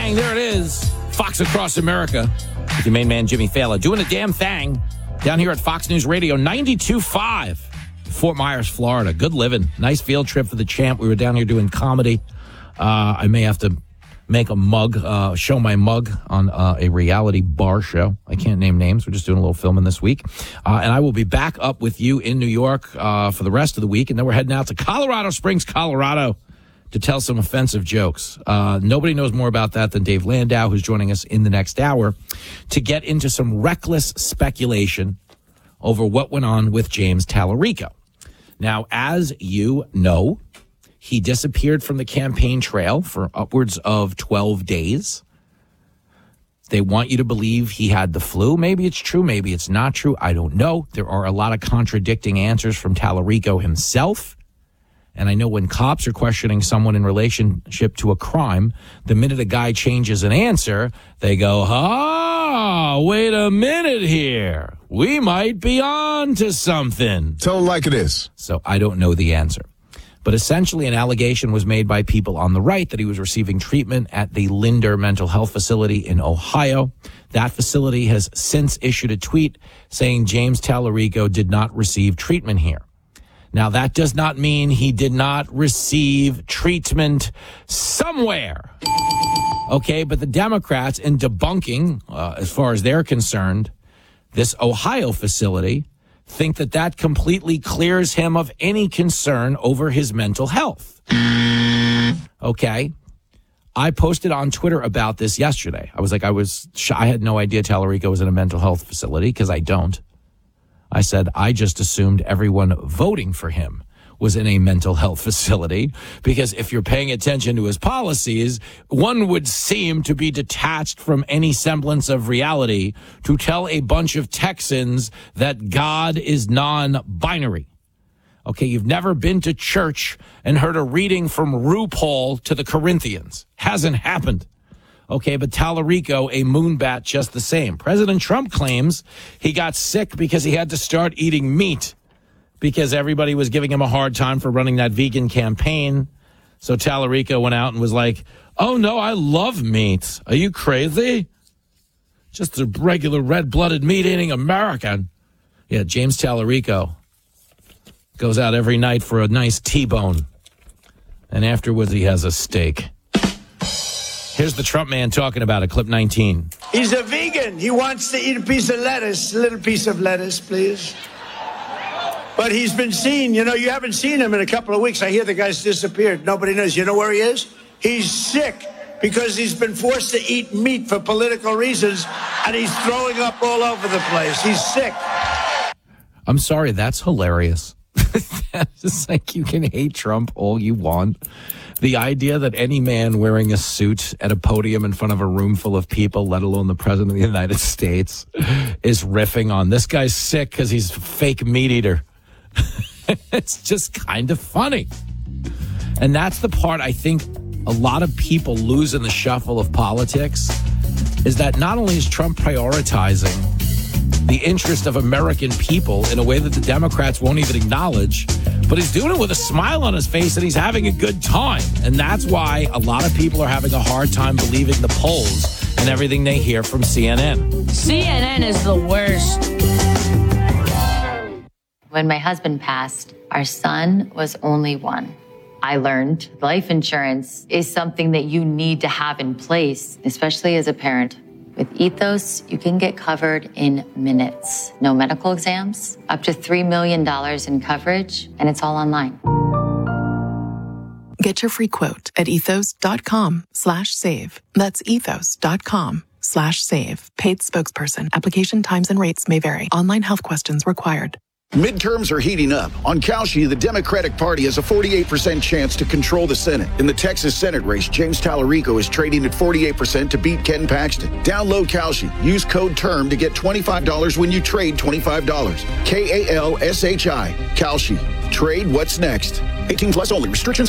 thing. There it is. Fox Across America with your main man, Jimmy Fallon, doing a damn thing down here at Fox News Radio 92.5, Fort Myers, Florida. Good living. Nice field trip for the champ. We were down here doing comedy. I may have to make a mug, show my mug on a reality bar show. I can't name names. We're just doing a little filming this week. And I will be back up with you in New York for the rest of the week. And then we're heading out to Colorado Springs, Colorado, to tell some offensive jokes. Nobody knows more about that than Dave Landau, who's joining us in the next hour, to get into some reckless speculation over what went on with James Tallarico. Now, as you know, he disappeared from the campaign trail for upwards of 12 days. They want you to believe he had the flu. Maybe it's true. Maybe it's not true. I don't know. There are a lot of contradicting answers from Tallarico himself. And I know when cops are questioning someone in relationship to a crime, the minute a guy changes an answer, they go, wait a minute here. We might be on to something. Tell it like it is. So I don't know the answer. But essentially an allegation was made by people on the right that he was receiving treatment at the Linder Mental Health Facility in Ohio. That facility has since issued a tweet saying James Tallarico did not receive treatment here. Now, that does not mean he did not receive treatment somewhere. Okay, but the Democrats, in debunking, as far as they're concerned, this Ohio facility, think that that completely clears him of any concern over his mental health. Okay? I posted on Twitter about this yesterday. I was like, I had no idea Tallarico was in a mental health facility, because I don't. I said, I just assumed everyone voting for him was in a mental health facility, because if you're paying attention to his policies, one would seem to be detached from any semblance of reality to tell a bunch of Texans that God is non-binary. Okay, you've never been to church and heard a reading from RuPaul to the Corinthians. Hasn't happened. Okay, but Tallarico, a moonbat just the same. President Trump claims he got sick because he had to start eating meat because everybody was giving him a hard time for running that vegan campaign. So Tallarico went out and was like, oh, no, I love meat. Are you crazy? Just a regular red-blooded meat-eating American. Yeah, James Tallarico goes out every night for a nice T-bone. And afterwards, he has a steak. Here's the Trump man talking about it, clip 19. He's a vegan. He wants to eat a piece of lettuce, a little piece of lettuce, please. But he's been seen, you haven't seen him in a couple of weeks. I hear the guy's disappeared. Nobody knows. You know where he is? He's sick because he's been forced to eat meat for political reasons, and he's throwing up all over the place. He's sick. I'm sorry, that's hilarious. It's like you can hate Trump all you want. The idea that any man wearing a suit at a podium in front of a room full of people, let alone the president of the United States, is riffing on this guy's sick because he's a fake meat eater. It's just kind of funny. And that's the part I think a lot of people lose in the shuffle of politics, is that not only is Trump prioritizing the interest of American people in a way that the Democrats won't even acknowledge, but he's doing it with a smile on his face and he's having a good time. And that's why a lot of people are having a hard time believing the polls and everything they hear from CNN. CNN is the worst. When my husband passed, our son was only one. I learned life insurance is something that you need to have in place, especially as a parent. With Ethos, you can get covered in minutes. No medical exams, up to $3 million in coverage, and it's all online. Get your free quote at ethos.com/save. That's ethos.com/save. Paid spokesperson. Application times and rates may vary. Online health questions required. Midterms are heating up. On Kalshi, the Democratic Party has a 48% chance to control the Senate. In the Texas Senate race, James Tallarico is trading at 48% to beat Ken Paxton. Download Kalshi. Use code TERM to get $25 when you trade $25. KALSHI. Kalshi. Trade what's next. 18 plus only. Restrictions